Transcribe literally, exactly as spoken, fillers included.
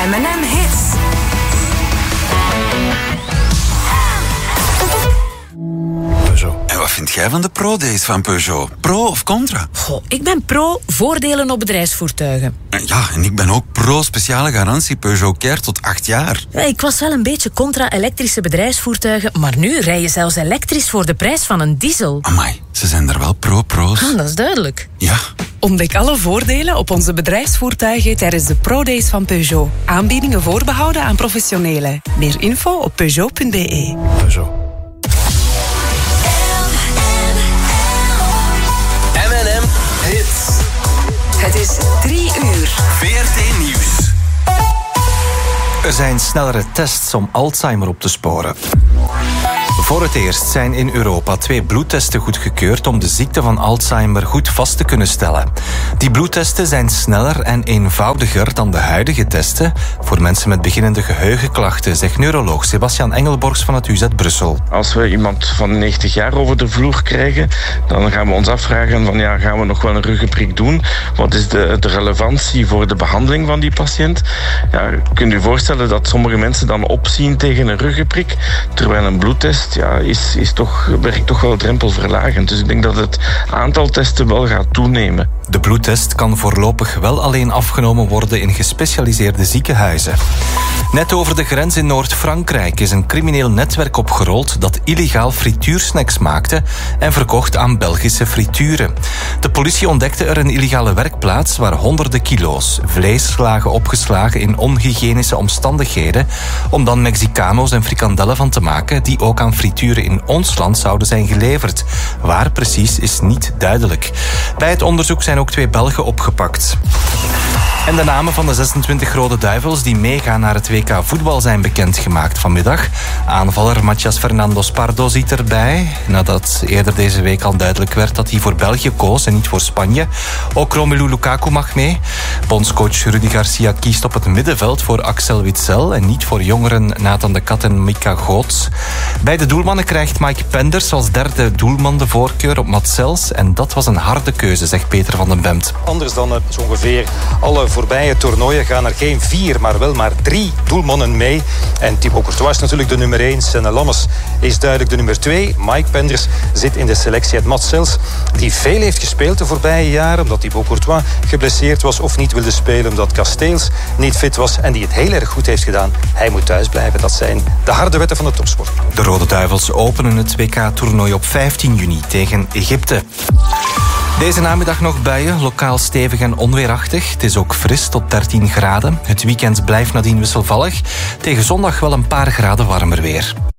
M en M Hits. Peugeot. En wat vind jij van de Pro-days van Peugeot? Pro of contra? Goh, ik ben pro voordelen op bedrijfsvoertuigen. Ja, en ik ben ook pro speciale garantie Peugeot Care tot acht jaar. Ja, ik was wel een beetje contra elektrische bedrijfsvoertuigen, maar nu rij je zelfs elektrisch voor de prijs van een diesel. Amai, ze zijn er wel pro-pro's. Ah, dat is duidelijk. Ja. Ontdek alle voordelen op onze bedrijfsvoertuigen tijdens de Pro-days van Peugeot. Aanbiedingen voorbehouden aan professionelen. Meer info op peugeot punt b e. Peugeot. M en M Hits. Het is drie uur. V R T Nieuws. Er zijn snellere tests om Alzheimer op te sporen. Voor het eerst zijn in Europa twee bloedtesten goedgekeurd om de ziekte van Alzheimer goed vast te kunnen stellen. Die bloedtesten zijn sneller en eenvoudiger dan de huidige testen voor mensen met beginnende geheugenklachten, zegt neuroloog Sebastian Engelborgs van het U Z Brussel. Als we iemand van negentig jaar over de vloer krijgen, dan gaan we ons afvragen van ja, gaan we nog wel een ruggenprik doen? Wat is de, de relevantie voor de behandeling van die patiënt? Ja, kunt u voorstellen dat sommige mensen dan opzien tegen een ruggenprik, terwijl een bloedtest ja, is, is toch, werkt toch wel drempelverlagend. Dus ik denk dat het aantal testen wel gaat toenemen. De bloedtest kan voorlopig wel alleen afgenomen worden in gespecialiseerde ziekenhuizen. Net over de grens in Noord-Frankrijk is een crimineel netwerk opgerold dat illegaal frituursnacks maakte en verkocht aan Belgische frituren. De politie ontdekte er een illegale werkplaats waar honderden kilo's vlees lagen opgeslagen in onhygiënische omstandigheden om dan Mexicano's en frikandellen van te maken die ook aan frituren in ons land zouden zijn geleverd. Waar precies is niet duidelijk. Bij het onderzoek zijn ook twee Belgen opgepakt. En de namen van de zesentwintig Rode Duivels die meegaan naar het W K voetbal zijn bekendgemaakt vanmiddag. Aanvaller Matías Fernando Pardo zit erbij, nadat eerder deze week al duidelijk werd dat hij voor België koos en niet voor Spanje. Ook Romelu Lukaku mag mee. Bondscoach Rudi Garcia kiest op het middenveld voor Axel Witsel en niet voor jongeren Nathan de Kat en Mika Goots. Bij de doelmannen krijgt Mike Penders als derde doelman de voorkeur op Mats Sels en dat was een harde keuze, zegt Peter van den Bemt. Anders dan zo ongeveer alle voorbije toernooien gaan er geen vier, maar wel maar drie doelmannen mee. En Thibaut Courtois is natuurlijk de nummer één. Senne Lammers is duidelijk de nummer twee. Mike Penders zit in de selectie. Het Mats Sels, die veel heeft gespeeld de voorbije jaren, omdat Thibaut Courtois geblesseerd was of niet wilde spelen, omdat Casteels niet fit was en die het heel erg goed heeft gedaan. Hij moet thuis blijven. Dat zijn de harde wetten van de topsport. De Rode Duivels openen het W K-toernooi op vijftien juni tegen Egypte. Deze namiddag nog buien, lokaal stevig en onweerachtig. Het is ook fris tot dertien graden. Het weekend blijft nadien wisselvallig. Tegen zondag wel een paar graden warmer weer.